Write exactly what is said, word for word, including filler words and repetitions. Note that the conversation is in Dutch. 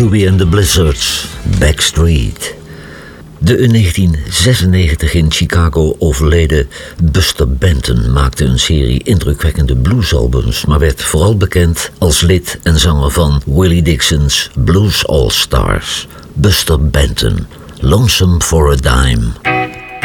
Cubie and the Blizzards, Backstreet. De in negentien zesennegentig in Chicago overleden Buster Benton maakte een serie indrukwekkende bluesalbums, maar werd vooral bekend als lid en zanger van Willie Dixon's Blues All Stars. Buster Benton, Lonesome for a Dime.